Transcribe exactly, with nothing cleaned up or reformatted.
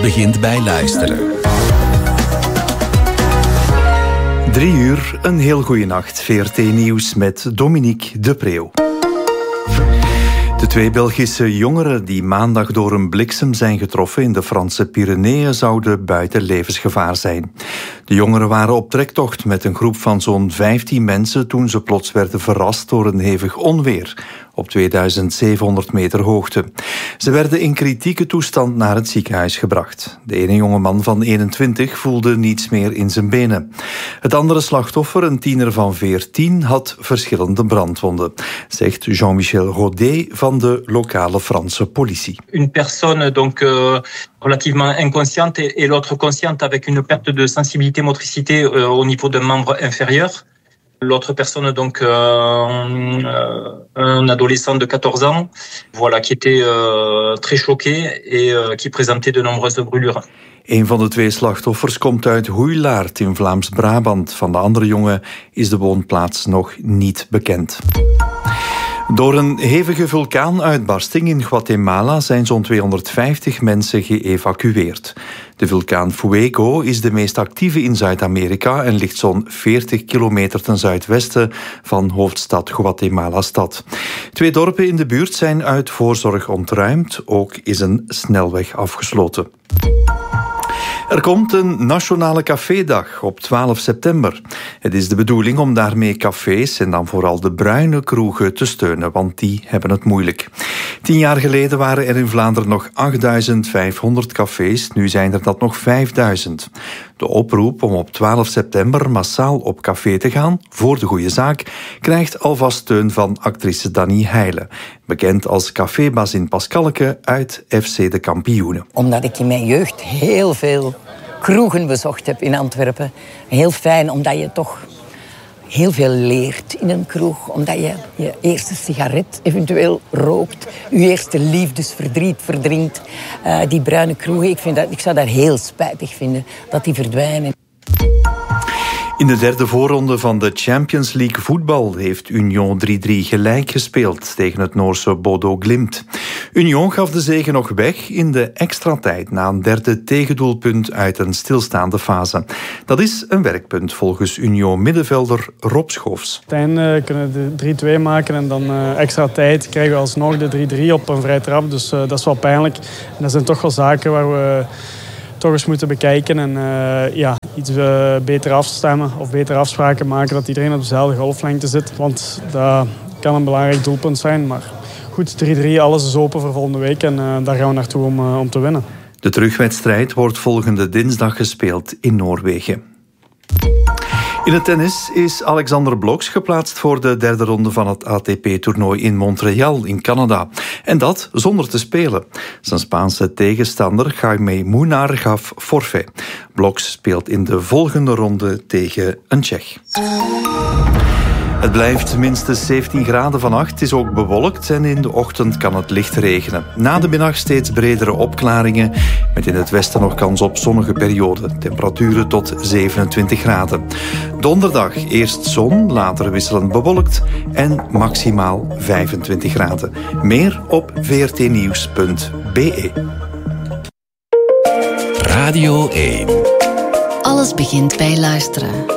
begint bij luisteren. Drie uur, een heel goede nacht. V R T Nieuws met Dominique de Preeuw. De twee Belgische jongeren die maandag door een bliksem zijn getroffen in de Franse Pyreneeën zouden buiten levensgevaar zijn. De jongeren waren op trektocht met een groep van zo'n vijftien mensen toen ze plots werden verrast door een hevig onweer op tweeduizend zevenhonderd meter hoogte. Ze werden in kritieke toestand naar het ziekenhuis gebracht. De ene jongeman van eenentwintig voelde niets meer in zijn benen. Het andere slachtoffer, een tiener van veertien, had verschillende brandwonden, zegt Jean-Michel Rodet van de lokale Franse politie. Une personne donc euh, relativement inconsciente et, et l'autre consciente avec une perte de sensibilité motricité euh, au niveau d'un membre inférieur. L'autre personne, donc, euh, un adolescent de quatorze ans, voilà, qui était euh, très choqué et euh, qui présentait de nombreuses brûlures. Een van de twee slachtoffers komt uit Hoeilaart in Vlaams-Brabant. Van de andere jongen is de woonplaats nog niet bekend. Door een hevige vulkaanuitbarsting in Guatemala zijn zo'n tweehonderdvijftig mensen geëvacueerd. De vulkaan Fuego is de meest actieve in Zuid-Amerika en ligt zo'n veertig kilometer ten zuidwesten van hoofdstad Guatemala-stad. Twee dorpen in de buurt zijn uit voorzorg ontruimd, ook is een snelweg afgesloten. Er komt een nationale cafédag op twaalf september. Het is de bedoeling om daarmee cafés en dan vooral de bruine kroegen te steunen, want die hebben het moeilijk. Tien jaar geleden waren er in Vlaanderen nog achtduizend vijfhonderd cafés, nu zijn er dat nog vijfduizend. De oproep om op twaalf september massaal op café te gaan, voor de goede zaak, krijgt alvast steun van actrice Dani Heijlen, bekend als cafébas in Pascalke uit F C De Kampioenen. Omdat ik in mijn jeugd heel veel kroegen bezocht heb in Antwerpen. Heel fijn, omdat je toch heel veel leert in een kroeg. Omdat je je eerste sigaret eventueel rookt. Je eerste liefdesverdriet verdrinkt. Uh, die bruine kroegen, ik, vind dat, ik zou dat heel spijtig vinden dat die verdwijnen. In de derde voorronde van de Champions League voetbal heeft Union drie drie gelijk gespeeld tegen het Noorse Bodo Glimt. Union gaf de zege nog weg in de extra tijd na een derde tegendoelpunt uit een stilstaande fase. Dat is een werkpunt volgens Union-middenvelder Rob Schoofs. Uiteindelijk uh, kunnen we de drie twee maken en dan uh, extra tijd krijgen we alsnog de drie drie op een vrije trap. Dus uh, dat is wel pijnlijk. En dat zijn toch wel zaken waar we toch eens moeten bekijken en uh, ja, iets uh, beter afstemmen of betere afspraken maken dat iedereen op dezelfde golflengte zit. Want dat kan een belangrijk doelpunt zijn. Maar goed, drie drie, alles is open voor volgende week en uh, daar gaan we naartoe om, uh, om te winnen. De terugwedstrijd wordt volgende dinsdag gespeeld in Noorwegen. In het tennis is Alexander Bloks geplaatst voor de derde ronde van het A T P-toernooi in Montreal in Canada. En dat zonder te spelen. Zijn Spaanse tegenstander Jaime Munar gaf forfait. Bloks speelt in de volgende ronde tegen een Tsjech. Het blijft minstens zeventien graden vannacht. Het is ook bewolkt en in de ochtend kan het licht regenen. Na de middag steeds bredere opklaringen, met in het westen nog kans op zonnige perioden. Temperaturen tot zevenentwintig graden. Donderdag eerst zon, later wisselend bewolkt en maximaal vijfentwintig graden. Meer op v r t nieuws punt b e. Radio één. Alles begint bij luisteren.